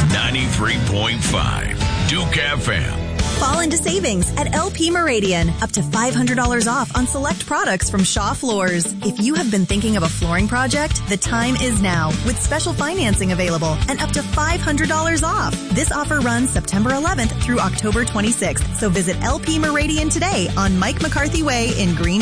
93.5 Duke FM. Fall into savings at LP Meridian. Up to $500 off on select products from Shaw Floors. If you have been thinking of a flooring project, the time is now with special financing available and up to $500 off. This offer runs September 11th through October 26th. So visit LP Meridian today on Mike McCarthy Way in Green